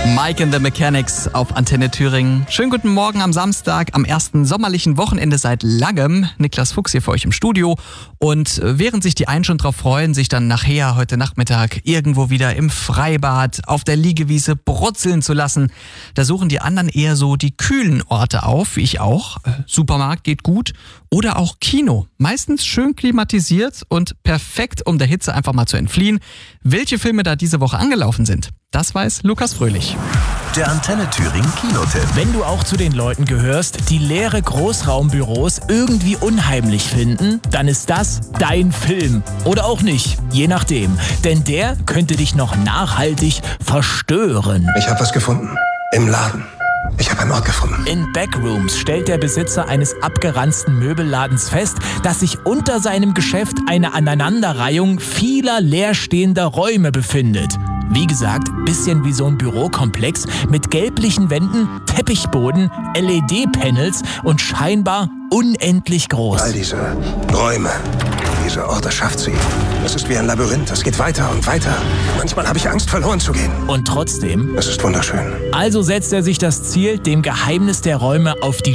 Mike and the Mechanics auf Antenne Thüringen. Schönen guten Morgen am Samstag, am ersten sommerlichen Wochenende seit langem. Niklas Fuchs hier für euch im Studio. Und während sich die einen schon drauf freuen, sich dann nachher heute Nachmittag irgendwo wieder im Freibad auf der Liegewiese brutzeln zu lassen, da suchen die anderen eher so die kühlen Orte auf, wie ich auch. Supermarkt geht gut. Oder auch Kino. Meistens schön klimatisiert und perfekt, um der Hitze einfach mal zu entfliehen. Welche Filme da diese Woche angelaufen sind, das weiß Lukas Fröhlich. Der Antenne Thüringen Kinotipp. Wenn du auch zu den Leuten gehörst, die leere Großraumbüros irgendwie unheimlich finden, dann ist das dein Film. Oder auch nicht, je nachdem. Denn der könnte dich noch nachhaltig verstören. Ich habe was gefunden. Im Laden. Ich habe einen Ort gefunden. In Backrooms stellt der Besitzer eines abgeranzten Möbelladens fest, dass sich unter seinem Geschäft eine Aneinanderreihung vieler leerstehender Räume befindet. Wie gesagt, bisschen wie so ein Bürokomplex mit gelblichen Wänden, Teppichboden, LED-Panels und scheinbar unendlich groß. All diese Räume, diese Orte schafft sie. Es ist wie ein Labyrinth, es geht weiter und weiter. Manchmal habe ich Angst, verloren zu gehen. Und trotzdem? Es ist wunderschön. Also setzt er sich das Ziel, dem Geheimnis der Räume auf die